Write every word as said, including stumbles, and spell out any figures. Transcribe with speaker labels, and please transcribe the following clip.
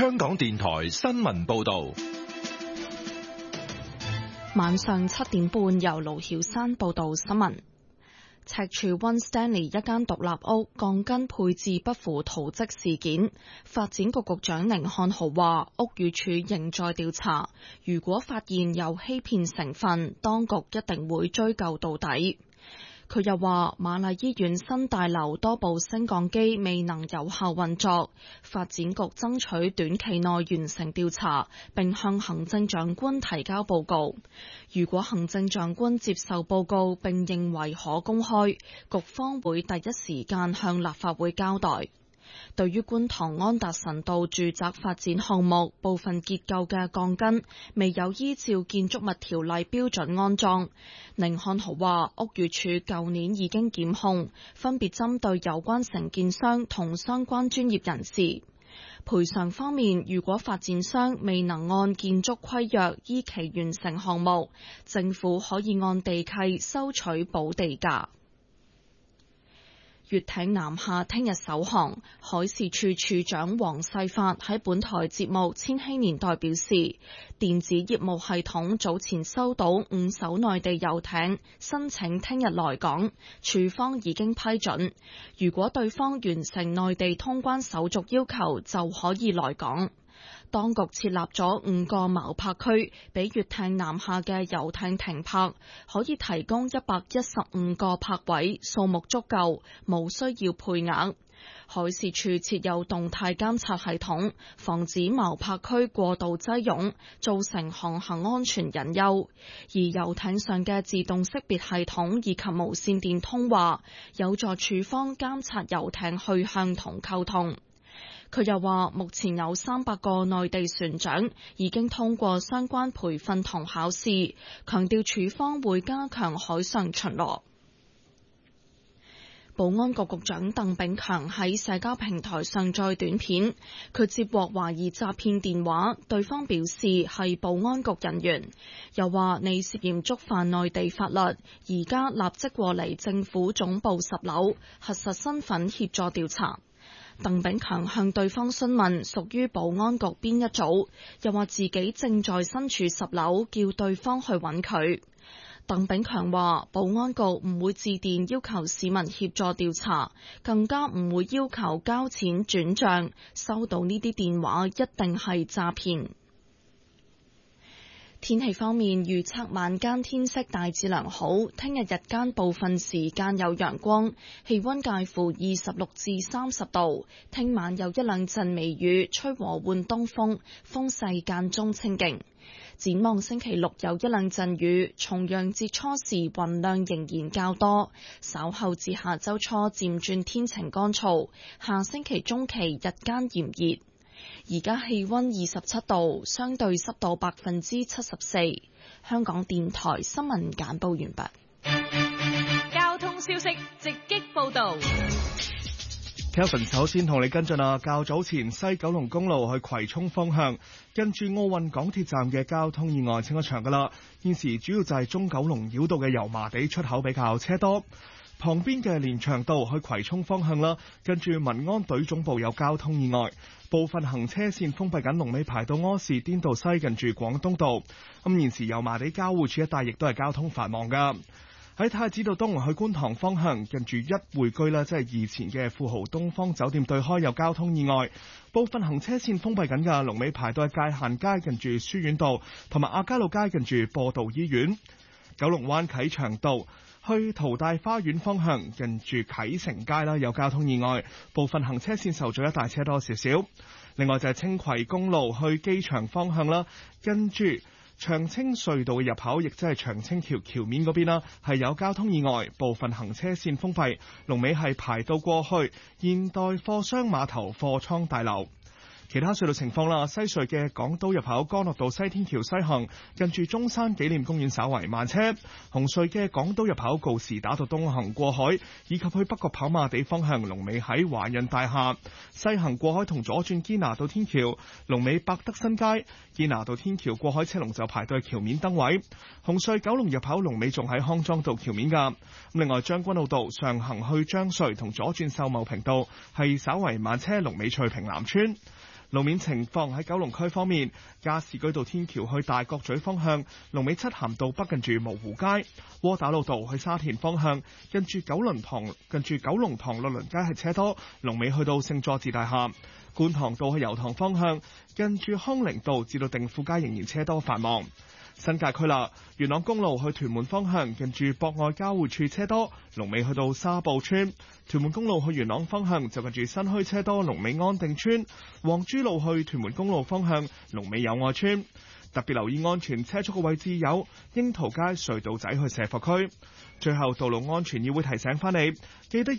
Speaker 1: 香港電台新聞報道。
Speaker 2: 晚上七點半，由盧曉山報道新聞。赤柱溫 Stanley 一間獨立屋鋼筋配置不符圖則事件，發展局局長寧漢豪話，屋宇署仍在調查，如果發現有欺騙成分，當局一定會追究到底。佢又話，瑪麗醫院新大樓多部升降機未能有效運作，發展局爭取短期內完成調查，並向行政長官提交報告。如果行政長官接受報告並認為可公開，局方會第一時間向立法會交代。對於觀塘安達臣道住宅發展項目部分結構嘅鋼筋未有依照建築物條例標準安裝，寧漢豪話屋宇署舊年已經檢控，分別針對有關承建商同相關專業人士。賠償方面，如果發展商未能按建築規約依期完成項目，政府可以按地契收取補地價。粵艇南下聽日首航，海事處處長黃世發喺本台節目《千禧年代》表示，電子業務系統早前收到五艘內地遊艇申請聽日來港，處方已經批准。如果對方完成內地通關手續要求，就可以來港。當局設立咗五個錨泊區，俾粵艇南下嘅遊艇停泊，可以提供一百一十五個泊位，數目足夠，冇需要配額。海事處設有動態監察系統，防止錨泊區過度擠擁，造成航行安全隱憂。而遊艇上嘅自動識別系統以及無線電通話，有助處方監察遊艇去向同溝通。佢又話，目前有三百個內地船長已經通過相關培訓同考試，強調處方會加強海上巡邏。保安局局長鄧炳強喺社交平台上載短片，佢接獲懷疑詐騙電話，對方表示係保安局人員，又話你涉嫌觸犯內地法律，而家立即過嚟政府總部十樓核實身份協助調查。鄧炳強向對方詢問屬於保安局邊一組，又話自己正在身處十樓，叫對方去揾佢。鄧炳強話，保安局唔會致電要求市民協助調查，更加唔會要求交錢轉賬，收到呢啲電話一定係詐騙。天氣方面，預測晚間天色大致良好，聽日日間部分時間有陽光，氣溫介乎二十六至三十度。聽晚有一兩陣微雨，吹和緩東風，風勢間中清勁。展望星期六有一兩陣雨，重陽節初時雲量仍然較多，稍後至下周初漸轉天晴乾燥，下星期中期日間炎熱。而家氣溫二十七度，相對濕度百分之七十四。香港電台新聞簡報完畢。
Speaker 3: 交通消息直擊報道。
Speaker 4: Kelvin 首先同你跟進啊，較早前西九龍公路去葵涌方向，近住奧運港鐵站嘅交通意外清咗場噶啦。現時主要就係中九龍繞道嘅油麻地出口比較車多。旁邊嘅連翔道去葵涌方向啦，跟住民安隊總部有交通意外，部分行車線封閉緊，龍尾排到柯士甸道西近住廣東道。咁現時油麻地交匯處一帶亦都係交通繁忙噶。喺太子道東去觀塘方向，近住一匯居啦，即係以前嘅富豪東方酒店對開有交通意外，部分行車線封閉緊噶，龍尾排到界限街近住書院道，同埋亞皆老街近住播道醫院。九龍灣啟祥道去淘大花園方向，近住啟成街啦，有交通意外，部分行車線受阻，一大車多少少。另外就係青葵公路去機場方向啦，跟住長青隧道嘅入口，亦即係長青橋橋面嗰邊啦，係有交通意外，部分行車線封閉，龍尾係排到過去現代貨商碼頭貨倉大樓。其他隧道情況啦，西隧嘅港島入口干諾道西天橋西行，近住中山紀念公園稍為慢車；紅隧嘅港島入口告士打道東行過海，以及去北角跑馬地方向龍尾喺華潤大廈；西行過海同左轉堅拿道天橋，龍尾百德新街；堅拿道天橋過海車龍就排到橋面燈位。紅隧九龍入口龍尾仲喺康莊道橋面㗎。另外將軍澳道上行去將隧同左轉秀茂坪道係稍為慢車，龍尾翠屏南村。 路面情況喺九龍區方面，加士居道天橋去大角咀方向，龍尾漆咸道北近住蕪湖街；窩打老道去沙田方向，近住九龍塘近住九龍塘律倫街係車多，龍尾去到聖佐治大廈；觀塘道去油塘方向，近住康寧道至到定富街仍然車多繁忙。新界區啦，元朗公路去屯門方向，近住博愛交匯處車多，龍尾去到沙埔村；屯門公路去元朗方向就近住新墟車多，龍尾安定村；黃珠路去屯門公路方向，龍尾友愛村。特別留意安全車速嘅位置有櫻桃街隧道仔去社福區。最後，道路安全議會提醒翻你，記得